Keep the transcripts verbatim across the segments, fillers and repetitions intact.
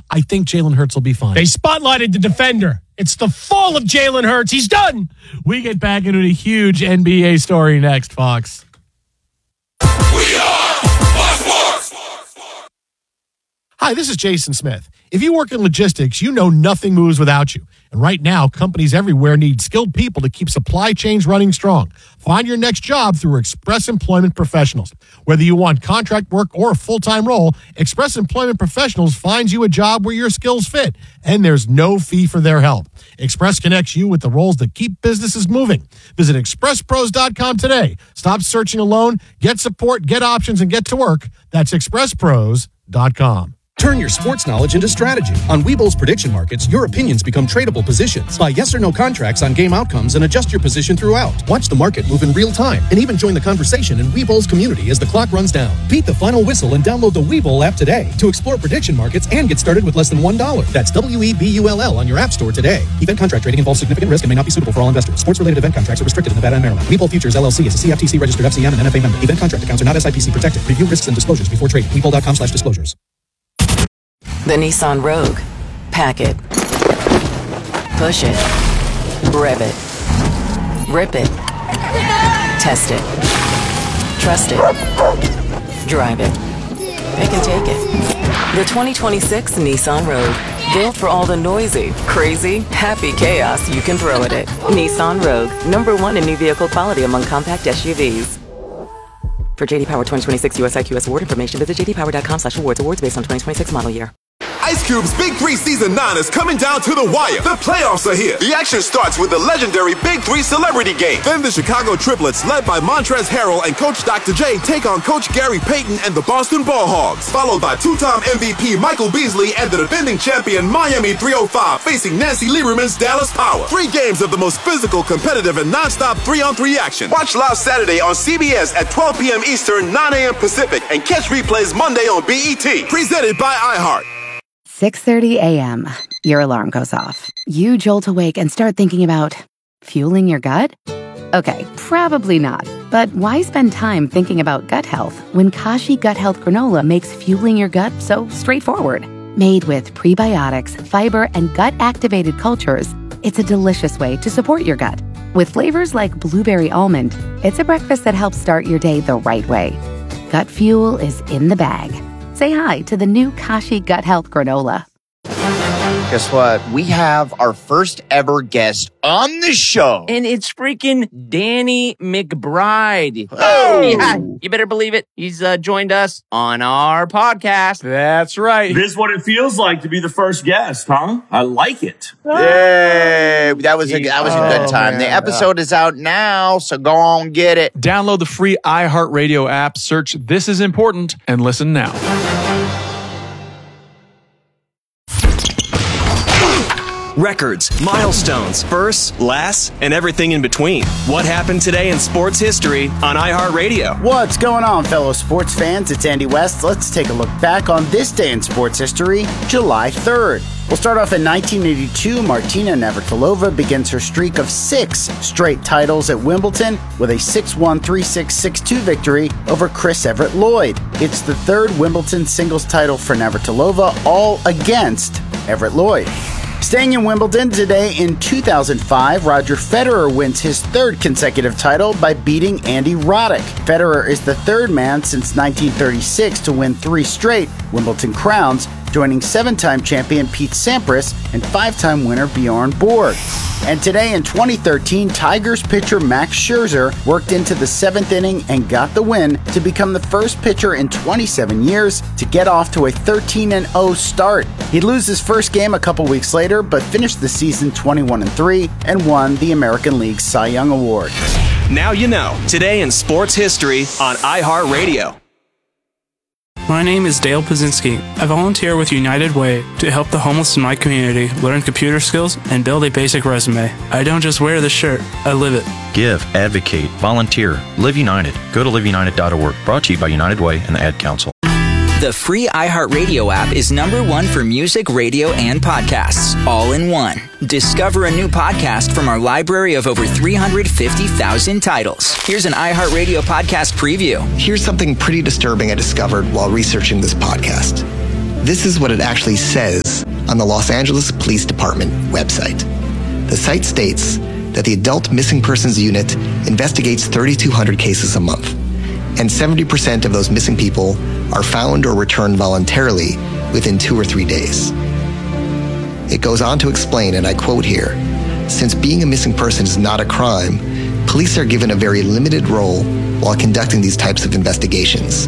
I think Jalen Hurts will be fine. They spotlighted the defender. It's the fall of Jalen Hurts. He's done. We get back into a huge N B A story next, Fox. We are Fox Sports. Hi, this is Jason Smith. If you work in logistics, you know nothing moves without you. And right now, companies everywhere need skilled people to keep supply chains running strong. Find your next job through Express Employment Professionals. Whether you want contract work or a full-time role, Express Employment Professionals finds you a job where your skills fit, and there's no fee for their help. Express connects you with the roles that keep businesses moving. Visit express pros dot com today. Stop searching alone. Get support, get options, and get to work. That's express pros dot com. Turn your sports knowledge into strategy. On Webull's prediction markets, your opinions become tradable positions. Buy yes or no contracts on game outcomes and adjust your position throughout. Watch the market move in real time and even join the conversation in Webull's community as the clock runs down. Beat the final whistle and download the Webull app today to explore prediction markets and get started with less than one dollar. That's W E B U L L on your app store today. Event contract trading involves significant risk and may not be suitable for all investors. Sports-related event contracts are restricted in Nevada and Maryland. Webull Futures L L C is a C F T C-registered F C M and N F A member. Event contract accounts are not S I P C protected. Review risks and disclosures before trading. Webull dot com slash disclosures. The Nissan Rogue. Pack it. Push it. Rev it. Rip it. Test it. Trust it. Drive it. Pick and take it. The twenty twenty-six Nissan Rogue. Built for all the noisy, crazy, happy chaos you can throw at it. Nissan Rogue. Number one in new vehicle quality among compact S U Vs. For J D Power twenty twenty-six U S I Q S award information, visit j d power dot com slash awards. Awards based on twenty twenty-six model year. Ice Cube's Big Three Season nine is coming down to the wire. The playoffs are here. The action starts with the legendary Big Three Celebrity Game. Then the Chicago Triplets, led by Montrezl Harrell and Coach Doctor J, take on Coach Gary Payton and the Boston Ball Hogs. Followed by two-time M V P Michael Beasley and the defending champion Miami three oh five facing Nancy Lieberman's Dallas Power. Three games of the most physical, competitive, and non-stop three-on-three action. Watch live Saturday on C B S at twelve p.m. Eastern, nine a.m. Pacific, and catch replays Monday on B E T. Presented by iHeart. six thirty a.m. Your alarm goes off. You jolt awake and start thinking about fueling your gut? Okay, probably not. But why spend time thinking about gut health when Kashi Gut Health Granola makes fueling your gut so straightforward? Made with prebiotics, fiber, and gut-activated cultures, it's a delicious way to support your gut. With flavors like blueberry almond, it's a breakfast that helps start your day the right way. Gut fuel is in the bag. Say hi to the new Kashi Gut Health Granola. Guess what? We have our first ever guest on the show. And it's freaking Danny McBride. Oh! Yeah, you better believe it. He's uh, joined us on our podcast. That's right. This is what it feels like to be the first guest, huh? I like it. Yay! That was a, that was a good time. Oh, the episode is out now, so go on, get it. Download the free iHeartRadio app, search This Is Important, and listen now. Records, milestones, firsts, lasts, and everything in between. What happened today in sports history on iHeartRadio? What's going on, fellow sports fans? It's Andy West. Let's take a look back on this day in sports history, July third. We'll start off in nineteen eighty-two. Martina Navratilova begins her streak of six straight titles at Wimbledon with a six one, three six, six two victory over Chris Everett Lloyd. It's the third Wimbledon singles title for Navratilova, all against Everett Lloyd. Staying in Wimbledon today in two thousand five, Roger Federer wins his third consecutive title by beating Andy Roddick. Federer is the third man since nineteen thirty-six to win three straight Wimbledon crowns, joining seven-time champion Pete Sampras and five-time winner Bjorn Borg. And today in twenty thirteen, Tigers pitcher Max Scherzer worked into the seventh inning and got the win to become the first pitcher in twenty-seven years to get off to a thirteen and oh start. He'd lose his first game a couple weeks later, but finished the season twenty-one and three and won the American League Cy Young Award. Now you know. Today in sports history on iHeartRadio. My name is Dale Pazinski. I volunteer with United Way to help the homeless in my community learn computer skills and build a basic resume. I don't just wear the shirt, I live it. Give, advocate, volunteer, Live United. Go to live united dot org. Brought to you by United Way and the Ad Council. The free iHeartRadio app is number one for music, radio, and podcasts, all in one. Discover a new podcast from our library of over three hundred fifty thousand titles. Here's an iHeartRadio podcast preview. Here's something pretty disturbing I discovered while researching this podcast. This is what it actually says on the Los Angeles Police Department website. The site states that the Adult Missing Persons Unit investigates thirty-two hundred cases a month, and seventy percent of those missing people are found or returned voluntarily within two or three days. It goes on to explain, and I quote here, "Since being a missing person is not a crime, police are given a very limited role while conducting these types of investigations."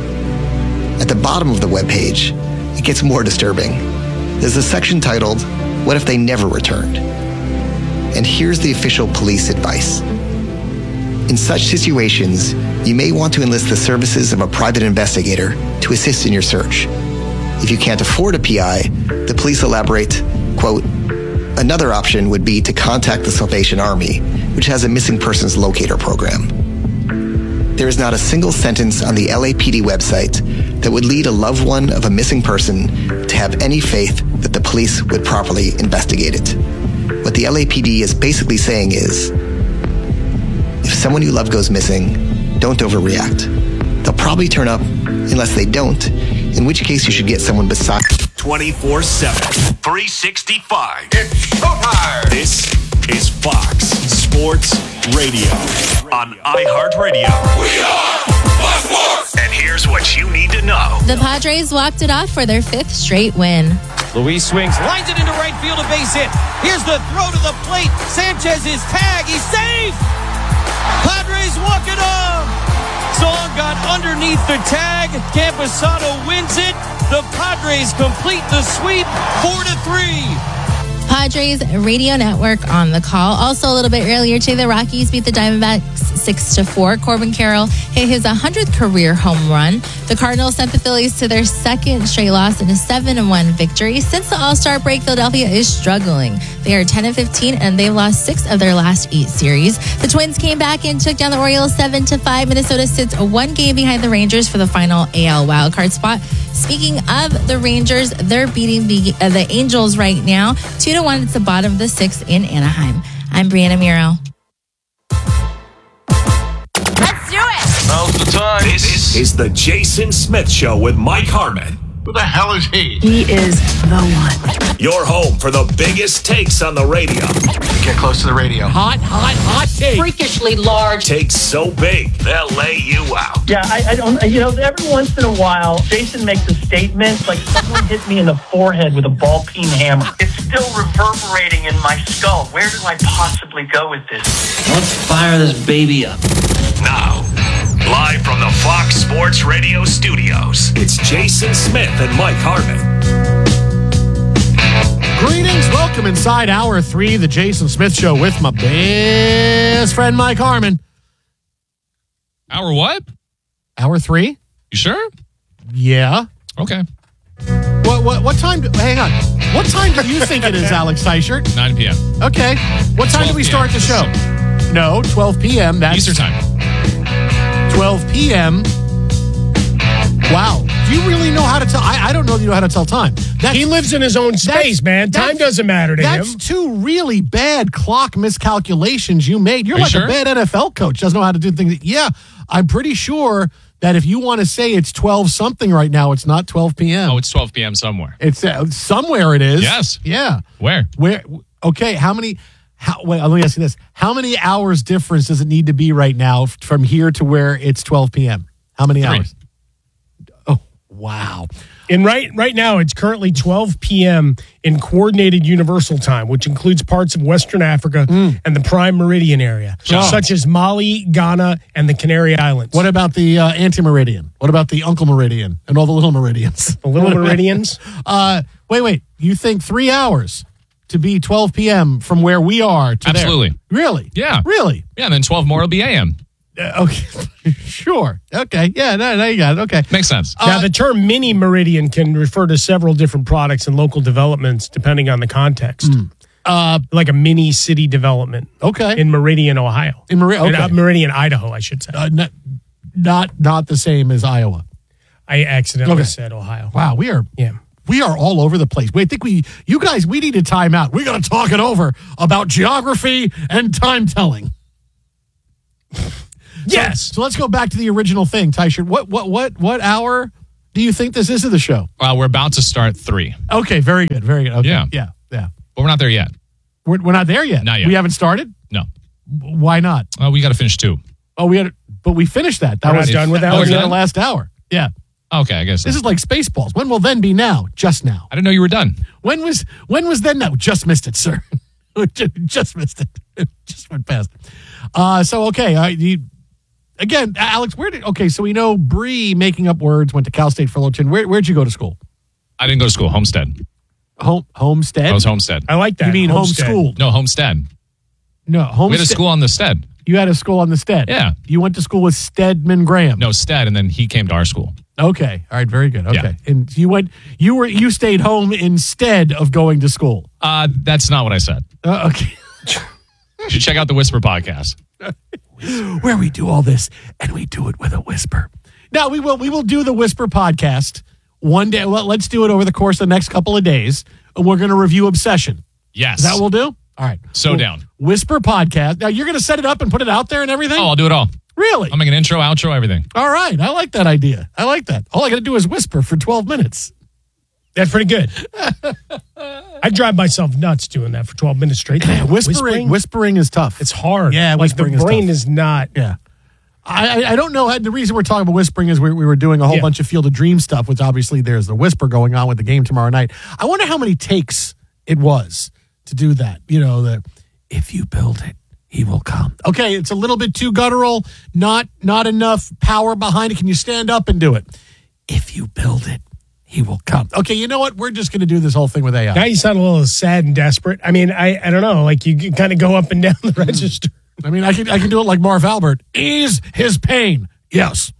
At the bottom of the webpage, it gets more disturbing. There's a section titled, "What if they never returned?" And here's the official police advice. In such situations, you may want to enlist the services of a private investigator to assist in your search. If you can't afford a P I, the police elaborate, quote, "Another option would be to contact the Salvation Army, which has a missing persons locator program." There is not a single sentence on the L A P D website that would lead a loved one of a missing person to have any faith that the police would properly investigate it. What the L A P D is basically saying is, if someone you love goes missing, don't overreact. They'll probably turn up unless they don't, in which case you should get someone beside you. twenty-four seven, three sixty-five. It's showtime. This is Fox Sports Radio on iHeartRadio. We are Fox Sports. And here's what you need to know. The Padres walked it off for their fifth straight win. Luis swings, lines it into right field, a base hit. Here's the throw to the plate. Sanchez is tagged. He's safe. Padres walk it off. Song got underneath the tag. Camposano wins it. The Padres complete the sweep, four to three. Padres Radio Network on the call. Also a little bit earlier today, the Rockies beat the Diamondbacks six to four. Corbin Carroll hit his one hundredth career home run. The Cardinals sent the Phillies to their second straight loss in a seven to one victory. Since the All-Star break, Philadelphia is struggling. They are ten and fifteen, and they've lost six of their last eight series. The Twins came back and took down the Orioles seven to five. Minnesota sits one game behind the Rangers for the final A L wildcard spot. Speaking of the Rangers, they're beating the, uh, the Angels right now. Two to one, it's the bottom of the sixth in Anaheim. I'm Brianna Miro. Let's do it. Now's the time. This is the Jason Smith Show with Mike Harmon. Who the hell is he? He is the one. Your home for the biggest takes on the radio. Get close to the radio. Hot, hot, hot take. Freakishly large. Takes so big, they'll lay you out. Yeah, I, I don't, you know, every once in a while, Jason makes a statement like someone hit me in the forehead with a ball peen hammer. It's still reverberating in my skull. Where do I possibly go with this? Let's fire this baby up. Now, live from the Fox Sports Radio studios, it's Jason Smith and Mike Harmon. Greetings, welcome inside hour three, the Jason Smith Show with my best friend Mike Harmon. Hour what? Hour three? You sure? Yeah. Okay. What what what time? Do, hang on. What time do you think it is, Alex Teichert? nine p.m. Okay. What time do we start the show? No, twelve p.m. That's Eastern time. twelve p.m. Wow. Do you really know how to tell? I, I don't know if you know how to tell time. That's, he lives in his own space, man. Time doesn't matter to that's him. That's two really bad clock miscalculations you made. You're Are like you a sure? bad N F L coach. Doesn't know how to do things. Yeah, I'm pretty sure that if you want to say it's twelve something right now, it's not twelve p.m. Oh, it's twelve p.m. somewhere. It's uh, somewhere it is. Yes. Yeah. Where? Where? Okay. How many? How, wait, let me ask you this. How many hours difference does it need to be right now f- from here to where it's twelve p.m.? How many Three. hours? Oh, wow. And right right now, it's currently twelve p.m. in Coordinated Universal Time, which includes parts of Western Africa Mm. and the Prime Meridian area, Oh. such as Mali, Ghana, and the Canary Islands. What about the uh, anti-meridian? What about the Uncle Meridian and all the little meridians? The little meridians? uh, wait, wait. You think three hours to be twelve p.m. from where we are to Absolutely. there? Really? Yeah. Really? Yeah, and then twelve more will be A M. Uh, okay. Sure. Okay. Yeah, no, no, you got it. Okay. Makes sense. Now, the term mini meridian can refer to several different products and local developments depending on the context. Mm. Uh, like a mini city development. Okay. In Meridian, Ohio. In Meri- okay. Uh, Meridian, Idaho, I should say. Uh, not, not not the same as Iowa. I accidentally Okay. said Ohio. Wow, we are Yeah. we are all over the place. Wait, I think we you guys we need a timeout. We got to talk it over about geography and time telling. Yes. So, so let's go back to the original thing, Teichert. What what what what hour do you think this is of the show? Well, we're about to start three. Okay, very good, very good. Okay. Yeah. Yeah, yeah. But we're not there yet. We're, we're not there yet? Not yet. We haven't started? No. Why not? Well, we got to finish two. Oh, we had, but we finished that. That We're was not done with that That one was in yet? the last hour. Yeah. Okay, I guess. This is like Spaceballs. When will then be now? Just now. I didn't know you were done. When was when was then now? Just missed it, sir. just, just missed it. It just went past. Uh, so okay, I you, again, Alex. Where did? Okay, so we know Bree making up words went to Cal State Fullerton. Where where'd you go to school? I didn't go to school. Homestead. Home Homestead. I was Homestead. I like that. You mean Homestead. homeschooled? No, Homestead. No, Homestead. We had a school on the Stead. You had a school on the Stead. Yeah. You went to school with Stedman Graham. No, Stead, and then he came to our school. Okay. All right. Very good. Okay. Yeah. And you went. You were. You stayed home instead of going to school. Uh, that's not what I said. Uh, okay. You should check out the Whisper podcast. Where we do all this and we do it with a whisper. Now we will. We will do the Whisper podcast one day. Well, let's do it over the course of the next couple of days. And we're going to review Obsession. Yes. Is that what we'll do? All right. So Well, down. Whisper podcast. Now you're going to set it up and put it out there and everything. Oh, I'll do it all. Really? I'll make an intro, outro, everything. All right. I like that idea. I like that. All I got to do is whisper for twelve minutes. That's pretty good. I drive myself nuts doing that for twelve minutes straight. Whispering, whispering is tough. It's hard. Yeah, like the whispering is brain tough. is not. Yeah. I, I I don't know. The reason we're talking about whispering is we, we were doing a whole Yeah. bunch of Field of Dreams stuff, which obviously there's the whisper going on with the game tomorrow night. I wonder how many takes it was to do that. You know, the if you build it, he will come. Okay, it's a little bit too guttural, not not enough power behind it. Can you stand up and do it? If you build it, he will come. Okay, you know what? We're just going to do this whole thing with A I. Now you sound a little sad and desperate. I mean, I, I don't know. Like you kind of go up and down the register. I mean, I can I can do it like Marv Albert. Ease his pain. Yes.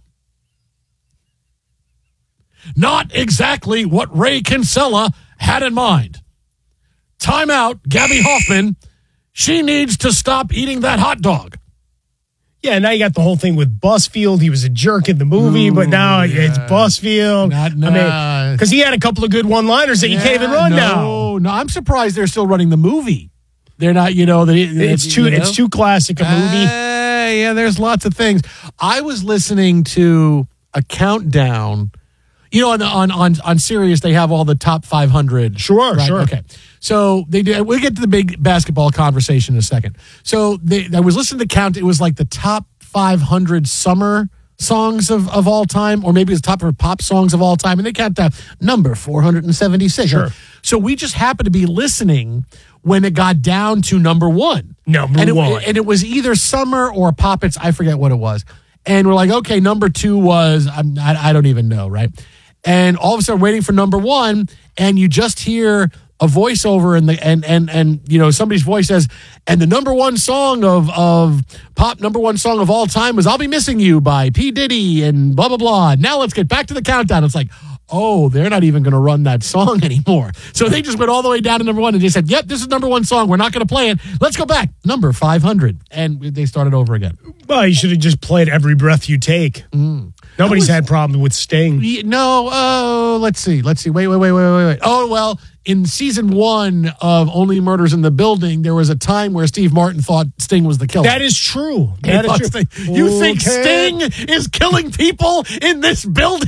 Not exactly what Ray Kinsella had in mind. Time out, Gabby Hoffman. She needs to stop eating that hot dog. Yeah, now you got the whole thing with Busfield. He was a jerk in the movie, Ooh, but now yeah. it's Busfield. Not, I nah. mean, because he had a couple of good one-liners that you can't even run no, now. No, no, I'm surprised they're still running the movie. They're not, you know, they, It's you too know? it's too classic a movie. Uh, yeah, there's lots of things. I was listening to a countdown. You know, on on on, on Sirius, they have all the top five hundred. Sure, right? sure. Okay. So they did. We'll get to the big basketball conversation in a second. So they, I was listening to count. It was like the top five hundred summer songs of, of all time, or maybe it's top of pop songs of all time, and they count down number four hundred seventy-six. Sure. So we just happened to be listening when it got down to number one. Number and it, one. And it was either Summer or Poppets. I forget what it was. And we're like, okay, number two was, I'm, I, I don't even know, right? And all of a sudden, waiting for number one, and you just hear a voiceover, and the and and and you know somebody's voice says, and the number one song of of pop number one song of all time was "I'll Be Missing You" by P. Diddy and blah blah blah. Now let's get back to the countdown. It's like, oh, they're not even going to run that song anymore. So they just went all the way down to number one, and they said, yep, this is number one song. We're not going to play it. Let's go back. Number five hundred. And they started over again. Well, you should have just played Every Breath You Take. Mm. Nobody's was- had problem with Sting. Ye- No, oh, let's see. Let's see. Wait, wait, wait, wait, wait, wait. Oh, well, in season one of Only Murders in the Building, there was a time where Steve Martin thought Sting was the killer. That is true. He That is thought true. Sting- you think Okay. Sting is killing people in this building?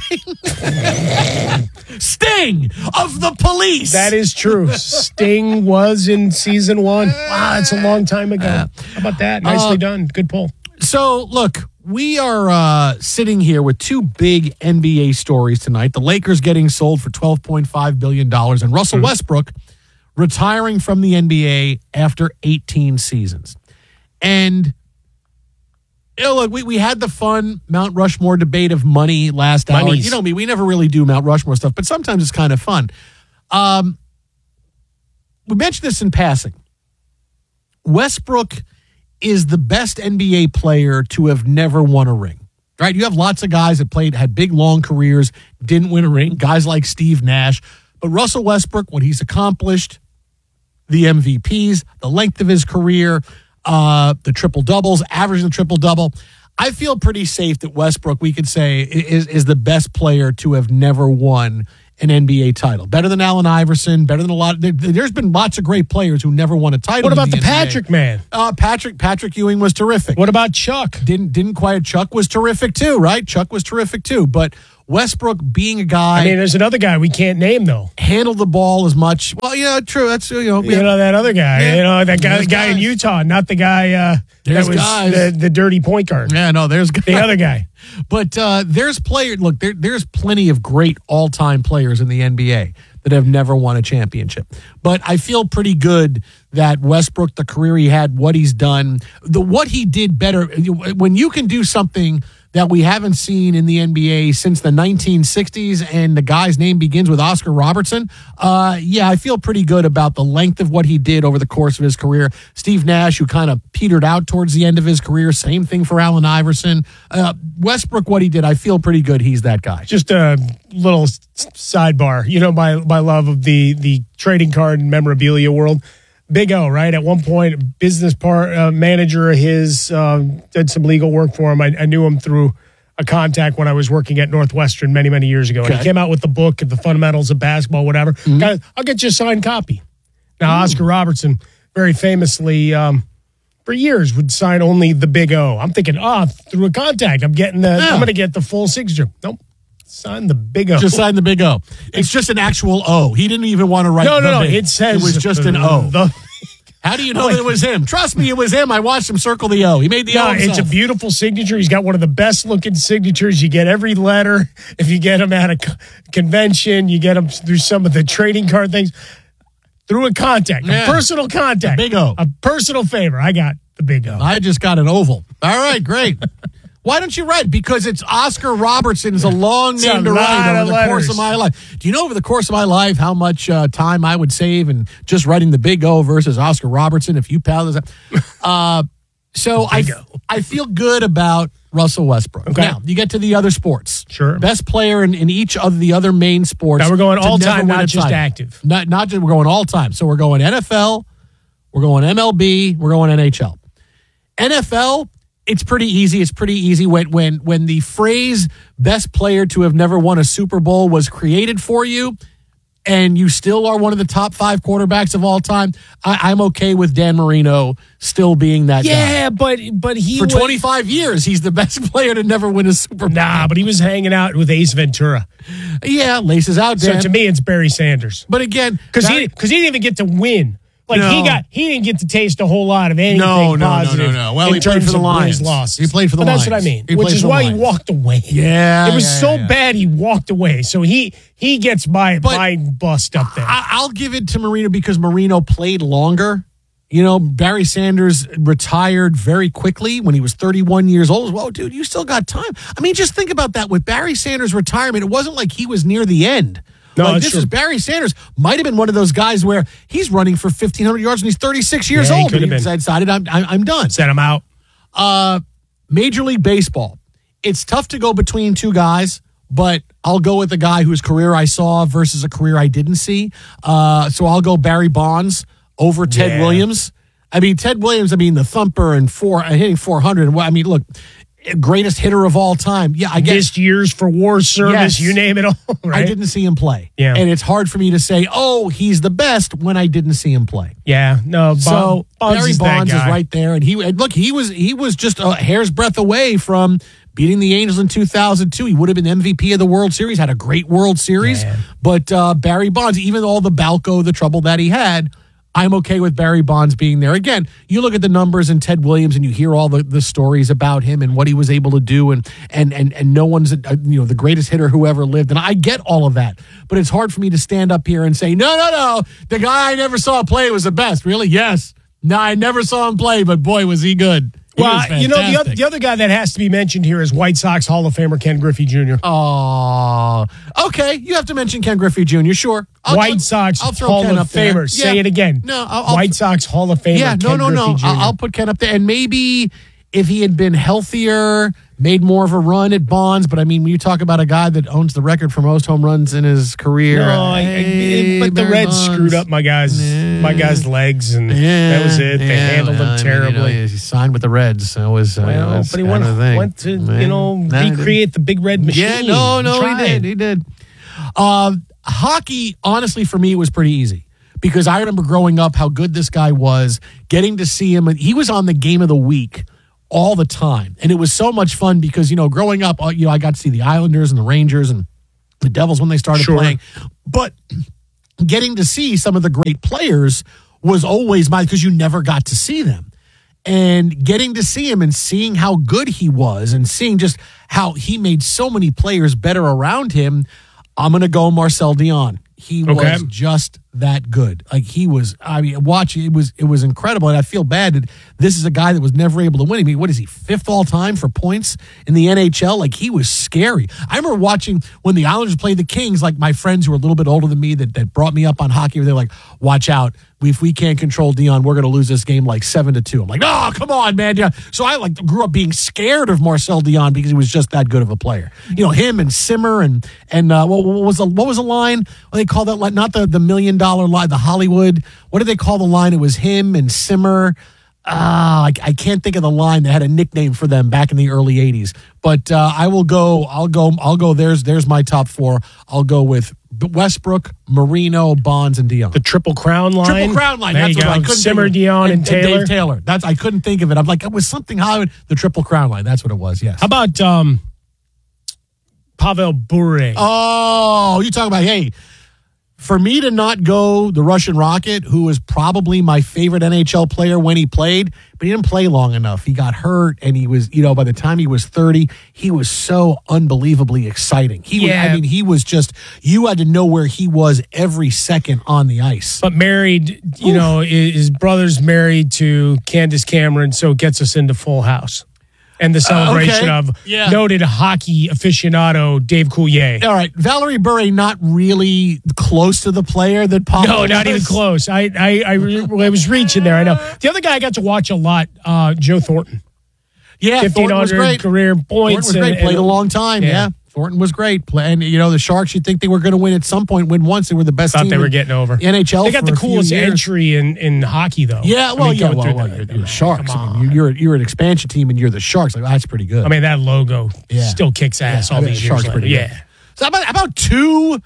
Sting of the police. That is true. Sting was in season one. Wow, it's a long time ago. How about that? Nicely Uh, done. Good pull. So, look, we are uh, sitting here with two big N B A stories tonight. The Lakers getting sold for twelve point five billion dollars and Russell Mm-hmm. Westbrook retiring from the N B A after eighteen seasons. And, you know, look, we, we had the fun Mount Rushmore debate of money last hour. Monies. You know me, we never really do Mount Rushmore stuff, but sometimes it's kind of fun. Um, we mentioned this in passing. Westbrook is the best N B A player to have never won a ring, right? You have lots of guys that played, had big, long careers, didn't win a ring, guys like Steve Nash. But Russell Westbrook, what he's accomplished, the M V Ps, the length of his career, uh, the triple-doubles, averaging the triple-double, I feel pretty safe that Westbrook, we could say, is, is the best player to have never won an N B A title. Better than Allen Iverson, better than a lot. There, there's been lots of great players who never won a title. What in about the N B A. Patrick man? Uh, Patrick Patrick Ewing was terrific. What about Chuck? Didn't didn't quite. Chuck was terrific too, right? Chuck was terrific too. But Westbrook being a guy. I mean, there's another guy we can't name though. Handled the ball as much. Well, yeah, true. That's you know, you know that other guy. Yeah. You know that guy, There's the guy in guys. Utah, not the guy uh, There's that was guys. the, the dirty point guard. Yeah, no, there's guys. The other guy. But uh, there's player. Look, there, there's plenty of great all-time players in the N B A that have never won a championship. But I feel pretty good that Westbrook, the career he had, what he's done, the what he did better. When you can do something that we haven't seen in the N B A since the nineteen sixties, and the guy's name begins with Oscar Robertson, uh, yeah, I feel pretty good about the length of what he did over the course of his career. Steve Nash, who kind of petered out towards the end of his career, same thing for Allen Iverson. Uh, Westbrook, what he did, I feel pretty good he's that guy. Just a little s- sidebar. You know, my, my love of the, the trading card and memorabilia world. Big O, right? At one point, a business part uh, manager of his uh, did some legal work for him. I, I knew him through a contact when I was working at Northwestern many, many years ago. And Okay. he came out with the book of the fundamentals of basketball, whatever. Mm-hmm. Guys, I'll get you a signed copy. Now, Oscar Robertson, very famously, um, for years, would sign only the Big O. I'm thinking, oh, through a contact, I'm getting the, Yeah. I'm going to get the full signature. Nope. Sign the Big O. Just sign the big O. It's just an actual O. He didn't even want to write No, the no, no. big. It says it was just an uh, O. the- How do you know that it was him? Trust me, it was him. I watched him circle the O. He made the No, O it's himself. a beautiful signature. He's got one of the best looking signatures. You get every letter. If you get him at a co- convention, you get him through some of the trading card things. Through a contact, Yeah. a personal contact. The big O. A personal favor. I got the Big O. I just got an oval. All right, great. Why don't you write? Because it's Oscar Robertson's a long It's name a to lot write of over the course letters. of my life. Do you know over the course of my life how much uh, time I would save in just writing the Big O versus Oscar Robertson if you pal this? Uh, so I, I feel good about Russell Westbrook. Okay. Now, you get to the other sports. Sure. Best player in, in each of the other main sports. Now we're going to all never time, win not a just title. active. Not, not just, we're going all time. So we're going N F L, we're going M L B, we're going N H L. N F L, it's pretty easy. It's pretty easy when when when the phrase "best player to have never won a Super Bowl" was created for you, and you still are one of the top five quarterbacks of all time. I, I'm okay with Dan Marino still being that guy. Yeah, but but he For was- twenty-five years, he's the best player to never win a Super Bowl. Nah, but he was hanging out with Ace Ventura. Yeah, laces out, Dan. So to me, it's Barry Sanders. But again, because Barry- he because he didn't even get to win. Like he No. got, he didn't get to taste a whole lot of anything No, no, no, positive. no, no. Well, in he played terms for the of Lions. his losses. He played for the But that's Lions. what I mean. He Which played is for the why Lions. he walked away. Yeah, it was yeah, so yeah. bad he walked away. So he he gets my my bust up there. I, I'll give it to Marino because Marino played longer. You know, Barry Sanders retired very quickly when he was thirty-one years old. Well, dude, you still got time. I mean, just think about that. With Barry Sanders' retirement, it wasn't like he was near the end. No, like that's this true. is Barry Sanders. Might have been one of those guys where he's running for fifteen hundred yards and he's thirty-six years Yeah, he old. could And have he been. decided, I'm, I'm, I'm done. Set him out. Uh, Major League Baseball. It's tough to go between two guys, but I'll go with the guy whose career I saw versus a career I didn't see. Uh, so I'll go Barry Bonds over Ted Yeah. Williams. I mean, Ted Williams, I mean, the thumper and four, uh, hitting four hundred. I mean, look, greatest hitter of all time. Yeah, I guess. Missed years for war service. Yes. You name it all. Right? I didn't see him play. Yeah. And it's hard for me to say, oh, he's the best when I didn't see him play. Yeah. No. Bon- So Bonds Barry is that Bonds is guy. right there, and he and look, he was he was just a hair's breadth away from beating the Angels in two thousand two. He would have been M V P of the World Series, had a great World Series, but uh, Barry Bonds, even all the Balco, the trouble that he had, I'm okay with Barry Bonds being there. Again, you look at the numbers and Ted Williams, and you hear all the, the stories about him and what he was able to do, and and and and no one's uh, you know the greatest hitter who ever lived, and I get all of that, but it's hard for me to stand up here and say, no, no, no, the guy I never saw play was the best. Really? Yes. No, I never saw him play, but boy, was he good. He was Well, you know, the other, fantastic. the other guy that has to be mentioned here is White Sox Hall of Famer Ken Griffey Junior Oh, okay. You have to mention Ken Griffey Junior Sure. I'll, White I'll- Sox I'll throw Hall Ken of up there. Famer. Say Yeah. it again. No, I'll, I'll White Sox Hall of Famer. Yeah, no, Ken no, Griffey no. Junior I'll, I'll put Ken up there, and maybe if he had been healthier, made more of a run at Bonds. But I mean, when you talk about a guy that owns the record for most home runs in his career, No, I- I- hey, but the Barry Reds Bonds. screwed up my guys, my guys' legs, and Yeah, that was it. They yeah, handled well, I them mean, you know, terribly. he signed with the Reds. So it was, uh, Well, it was but he kind went, of a thing. went to you Man, know nah, he didn't. recreate the big red machine. Yeah, no, no, he Tried. did. He did. Uh, hockey, honestly, for me, was pretty easy because I remember growing up how good this guy was, getting to see him. And he was on the game of the week all the time. And it was so much fun because, you know, growing up, uh, you know, I got to see the Islanders and the Rangers and the Devils when they started Sure. playing. But getting to see some of the great players was always my, because you never got to see them. And getting to see him and seeing how good he was and seeing just how he made so many players better around him, I'm going to go Marcel Dion. He Okay. was just that good. Like he was, I mean, watch it was it was incredible, and I feel bad that this is a guy that was never able to win. I mean, what is he, fifth all time for points in the N H L? Like he was scary. I remember watching when the Islanders played the Kings. Like my friends who were a little bit older than me that that brought me up on hockey, they're like, "Watch out! If we can't control Dion, we're going to lose this game like seven to two." I'm like, "Oh, come on, man!" Yeah. So I like grew up being scared of Marcel Dion because he was just that good of a player. You know, him and Simmer and and uh, what, what was the what was the line? What they call that? Like, not the the million dollar line, the Hollywood. What did they call the line? It was him and Simmer. Ah, I, I can't think of the line that had a nickname for them back in the early eighties. But uh, I will go. I'll go. I'll go. There's there's my top four. I'll go with Westbrook, Marino, Bonds, and Dion. The Triple Crown line. Triple Crown line. There That's you what go. I couldn't Simmer, think of. Dion, and, and Taylor. Dave Taylor. That's I couldn't think of it. I'm like, it was something Hollywood. The Triple Crown line. That's what it was. Yes. How about um, Pavel Bure? Oh, you talking about, hey, for me to not go the Russian Rocket, who was probably my favorite N H L player when he played, but he didn't play long enough. He got hurt, and he was, you know, by the time he was thirty, he was so unbelievably exciting. He Yeah. was, I mean, he was just, you had to know where he was every second on the ice. But married, you Oof. know, his brother's married to Candace Cameron, so it gets us into Full House. And the celebration okay. of Yeah. noted hockey aficionado Dave Coulier. All right, Valerie Bure not really close to the player that Pavel No, not was. even close. I, I, I, I was reaching there. I know. The other guy I got to watch a lot, uh, Joe Thornton. Yeah, Thornton was great. career points. Thornton was great. and- Played and- a long time. Yeah. Yeah. Thornton was great. Play- And, you know, the Sharks, you'd think they were going to win at some point, win once. They were the best Thought team they were in getting over. the N H L. They got for the a few coolest years. entry in, in hockey, though. Yeah, I well, mean, yeah, going well, through well that- you're, you're the Sharks. I mean, you're, you're an expansion team, and you're the Sharks. Like, that's pretty good. I mean, that logo Yeah. still kicks ass Yeah, all I mean, these Sharks years pretty later. good. Yeah. So how about, how about two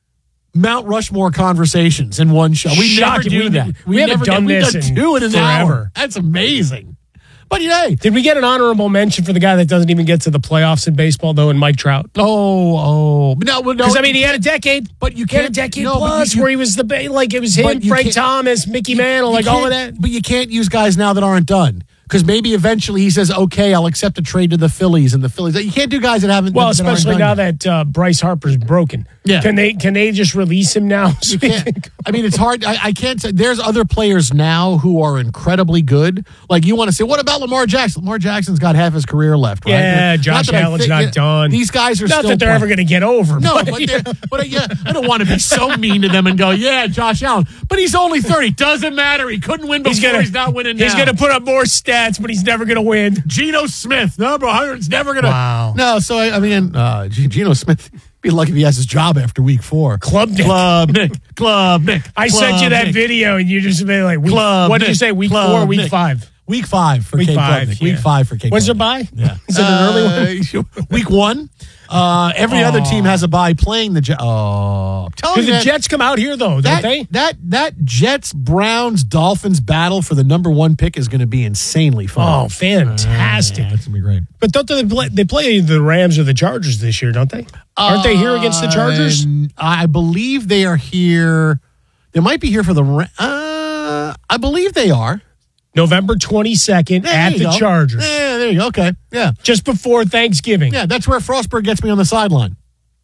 Mount Rushmore conversations in one show? We Shocking. never do We- that. we haven't never done We've this done in two in an forever. hour. That's amazing. But, yeah. Did we get an honorable mention for the guy that doesn't even get to the playoffs in baseball, though, and Mike Trout? Oh, oh. No, no. Because, I mean, he had a decade. But you He had a can't. decade no, but plus you- where he was the, ba- like, it was him, But you Frank can't- Thomas, Mickey Mantle, You like all of can't- that. But you can't use guys now that aren't done. Because maybe eventually he says, okay, I'll accept a trade to the Phillies, and the Phillies. You can't do guys that haven't. Well, that aren't especially done now yet. that uh, Bryce Harper's broken. Yeah. Can they can they just release him now? You can't. I mean, it's hard. I, I can't say. There's other players now who are incredibly good. Like you want to say, what about Lamar Jackson? Lamar Jackson's got half his career left, right? Yeah, Not Josh that I Allen's thi- not yeah, done. These guys are Not still that they're playing. ever going to get over. No, but, but, yeah. they're- but yeah, I don't want to be so mean to them and go, yeah, Josh Allen. But he's only thirty. Doesn't matter. He couldn't win before. He's He's, gonna- not winning now. He's going to put up more stats, but he's never going to win. Geno Smith, number one hundred, is never going to. Wow. No, so I, I mean, uh, G- Geno Smith, be lucky if he has his job after week four. Club Nick. Club Nick. Club Nick. I Club sent you that Nick. video, and you just made like, week, Club what did you Nick. say, week Club four or week Nick. five? Week five for Week Cape five, Club. yeah. Week five for Cape When's their Club. bye? Yeah. Is it an early one? Uh, week one. Uh, every other team has a bye playing the Jets. Oh, I'm telling Do you, the man, Jets come out here, though, don't that, they? That, that Jets, Browns, Dolphins battle for the number one pick is going to be insanely fun. Oh, fantastic. Uh, that's going to be great. But don't they play, they play the Rams or the Chargers this year, don't they? Aren't they here against the Chargers? Uh, I believe they are here. They might be here for the. Ra- Uh, I believe they are. November twenty-second There at you the go. Chargers. Yeah, there you go. Okay. Yeah. Just before Thanksgiving. Yeah, that's where Frostberg gets me on the sideline.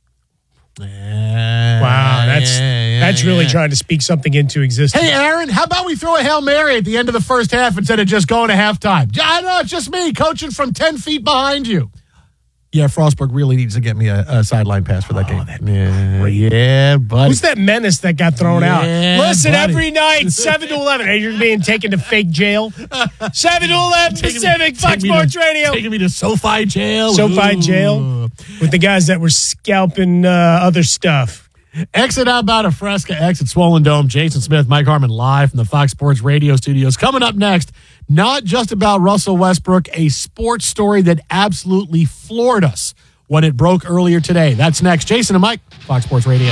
Wow, that's yeah, yeah, that's really yeah. trying to speak something into existence. Hey, Aaron, how about we throw a Hail Mary at the end of the first half instead of just going to halftime? I know, it's just me coaching from ten feet behind you. Yeah, Frostberg really needs to get me a, a sideline pass for that Oh, game. that'd be Yeah, great. yeah, buddy. Who's that menace that got thrown Yeah, out? Listen, buddy. every night, seven to eleven. Hey, you're being taken to fake jail. seven to eleven Taking me- Pacific, Fox taking me Sports to- Radio. Taking me to SoFi jail. SoFi Ooh. jail with the guys that were scalping uh, other stuff. Exit out about a Fresca, exit Swollen Dome. Jason Smith, Mike Harmon live from the Fox Sports Radio studios. Coming up next, not just about Russell Westbrook, a sports story that absolutely floored us when it broke earlier today. That's next. Jason and Mike, Fox Sports Radio.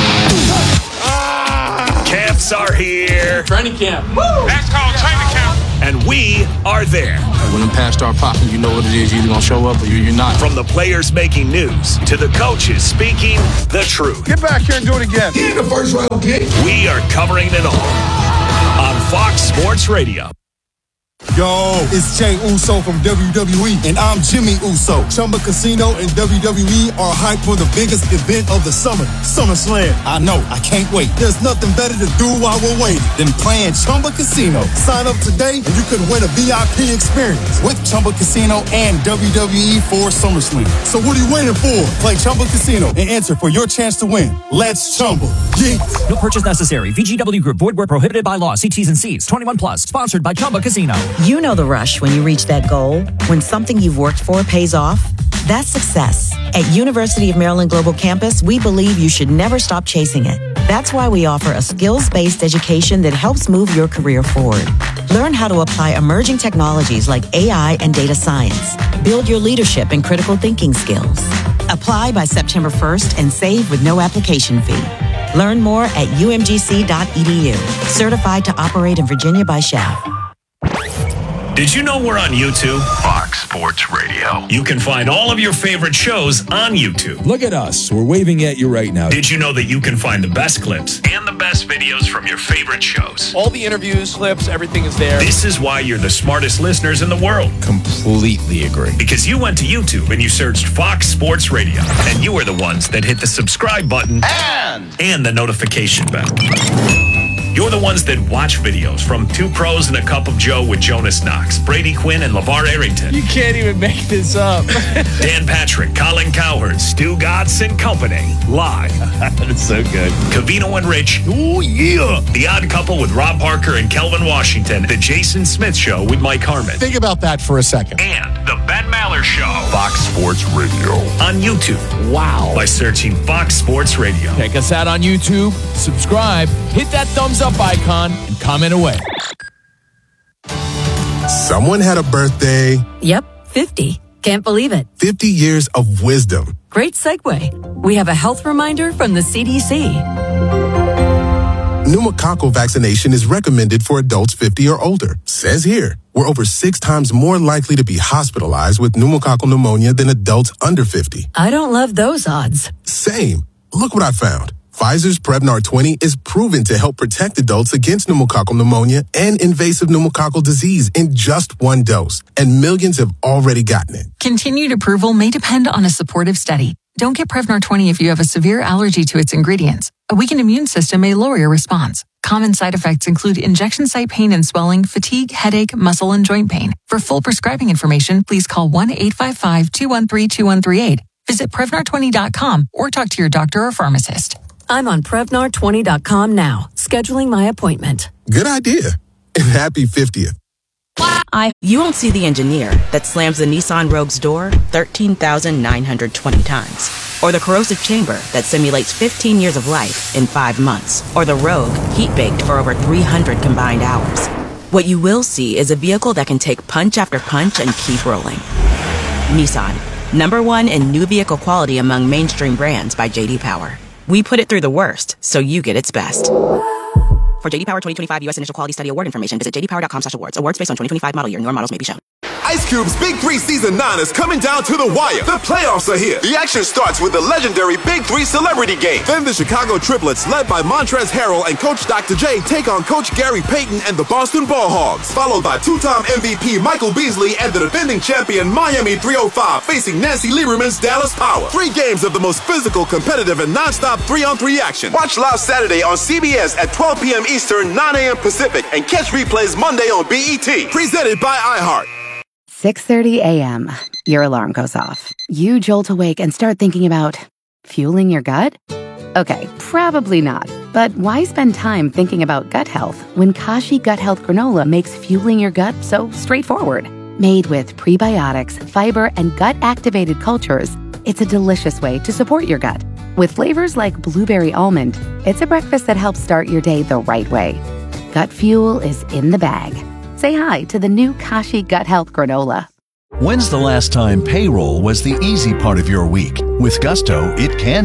Camps are here. Training camp. That's called training camp. and we are there. When them past start popping, you know what it is. You're either going to show up or you're not. From the players making news to the coaches speaking the truth. Get back here and do it again. Get in the first round pick. We are covering it all on Fox Sports Radio. Yo, it's Jey Uso from W W E, and I'm Jimmy Uso. Chumba Casino and W W E are hyped for the biggest event of the summer, SummerSlam. I know, I can't wait. There's nothing better to do while we're waiting than playing Chumba Casino. Sign up today, and you could win a V I P experience with Chumba Casino and W W E for SummerSlam. So what are you waiting for? Play Chumba Casino and enter for your chance to win. Let's Chumba. Yeah. No purchase necessary. V G W Group. Void where prohibited by law. See T's and C's. twenty-one plus. Sponsored by Chumba Casino. You know the rush when you reach that goal, when something you've worked for pays off. That's success. At University of Maryland Global Campus, we believe you should never stop chasing it. That's why we offer a skills-based education that helps move your career forward. Learn how to apply emerging technologies like A I and data science. Build your leadership and critical thinking skills. Apply by September first and save with no application fee. Learn more at U M G C dot E D U. Certified to operate in Virginia by S H A V. Did you know we're on YouTube? Fox Sports Radio. You can find all of your favorite shows on YouTube. Look at us. We're waving at you right now. Did you know that you can find the best clips and the best videos from your favorite shows? All the interviews, clips, everything is there. This is why you're the smartest listeners in the world. Completely agree. Because you went to YouTube and you searched Fox Sports Radio. And you are the ones that hit the subscribe button and, and the notification bell. You're the ones that watch videos from Two Pros and a Cup of Joe with Jonas Knox, Brady Quinn, and LeVar Arrington. You can't even make this up. Dan Patrick, Colin Cowherd, Stu Gatz and Company. Live. That's so good. Covino and Rich. Oh, yeah. The Odd Couple with Rob Parker and Kelvin Washington. The Jason Smith Show with Mike Harmon. Think about that for a second. And The Ben Maller Show. Fox Sports Radio. On YouTube. Wow. By searching Fox Sports Radio. Check us out on YouTube. Subscribe. Hit that thumbs up icon and comment away. Someone had a birthday. Yep, fifty. Can't believe it. fifty years of wisdom. Great segue. We have a health reminder from the C D C. Pneumococcal vaccination is recommended for adults fifty or older. Says here, we're over six times more likely to be hospitalized with pneumococcal pneumonia than adults under fifty. I don't love those odds. Same. Look what I found. Pfizer's Prevnar twenty is proven to help protect adults against pneumococcal pneumonia and invasive pneumococcal disease in just one dose, and millions have already gotten it. Continued approval may depend on a supportive study. Don't get Prevnar twenty if you have a severe allergy to its ingredients. A weakened immune system may lower your response. Common side effects include injection site pain and swelling, fatigue, headache, muscle, and joint pain. For full prescribing information, please call one eight five five, two one three, two one three eight. Visit Prevnar twenty dot com or talk to your doctor or pharmacist. I'm on Prevnar twenty dot com now, scheduling my appointment. Good idea. And happy fiftieth. I, you won't see the engineer that slams the Nissan Rogue's door thirteen thousand nine hundred twenty times. Or the corrosive chamber that simulates fifteen years of life in five months. Or the Rogue heat-baked for over three hundred combined hours. What you will see is a vehicle that can take punch after punch and keep rolling. Nissan, number one in new vehicle quality among mainstream brands by J D Power. We put it through the worst, so you get its best. For J D Power twenty twenty-five U S Initial Quality Study Award information, visit j d power dot com slash awards. Awards based on twenty twenty-five model year. Newer models may be shown. Ice Cube's Big Three Season nine is coming down to the wire. The playoffs are here. The action starts with the legendary Big Three Celebrity Game. Then the Chicago Triplets, led by Montrezl Harrell and Coach Doctor J, take on Coach Gary Payton and the Boston Ball Hogs. Followed by two-time M V P Michael Beasley and the defending champion Miami three oh five facing Nancy Lieberman's Dallas Power. Three games of the most physical, competitive, and non-stop three-on-three action. Watch live Saturday on C B S at twelve p.m. Eastern, nine a.m. Pacific, and catch replays Monday on B E T. Presented by iHeart. six thirty a.m. Your alarm goes off. You jolt awake and start thinking about fueling your gut? Okay, probably not. But why spend time thinking about gut health when Kashi Gut Health Granola makes fueling your gut so straightforward? Made with prebiotics, fiber, and gut-activated cultures, it's a delicious way to support your gut. With flavors like blueberry almond, it's a breakfast that helps start your day the right way. Gut fuel is in the bag. Say hi to the new Kashi Gut Health Granola. When's the last time payroll was the easy part of your week? With Gusto, it can be.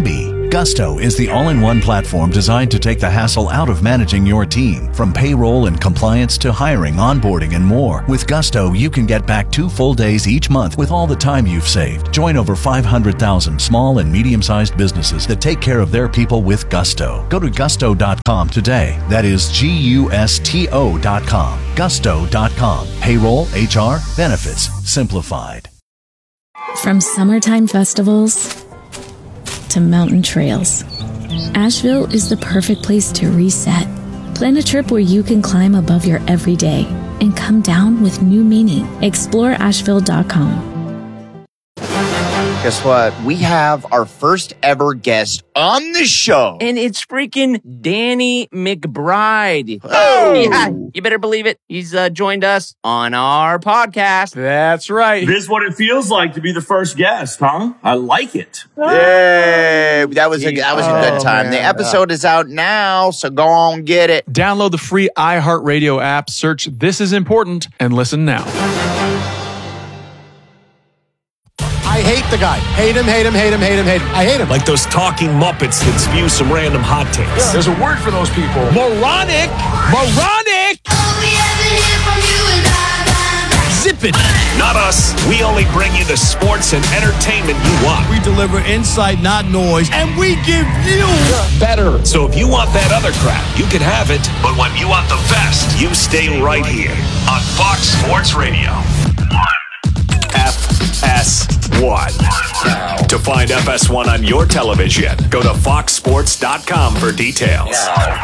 Gusto is the all-in-one platform designed to take the hassle out of managing your team. From payroll and compliance to hiring, onboarding, and more. With Gusto, you can get back two full days each month with all the time you've saved. Join over five hundred thousand small and medium-sized businesses that take care of their people with Gusto. Go to gusto dot com today. That is G U S T O dot com. gusto dot com. Payroll, H R, benefits, simplified. From summertime festivals to mountain trails, Asheville is the perfect place to reset. Plan a trip where you can climb above your everyday and come down with new meaning. explore asheville dot com. Guess what? We have our first ever guest on the show. And it's freaking Danny McBride. Oh! Yeah, you better believe it. He's uh, joined us on our podcast. That's right. This is what it feels like to be the first guest, huh? I like it. Yay! That was a, that was a good Oh, time. man. The episode is out now, so go on get it. Download the free iHeartRadio app, search This Is Important, and listen now. I hate the guy. Hate him, hate him, hate him, hate him, hate him. I hate him. Like those talking Muppets that spew some random hot takes. There's a word for those people. Moronic! Moronic! Zip it. Not us. We only bring you the sports and entertainment you want. We deliver insight, not noise, and we give you better. So if you want that other crap, you can have it. But when you want the best, you stay right here on Fox Sports Radio. F S one. To find F S one on your television, go to fox sports dot com for details.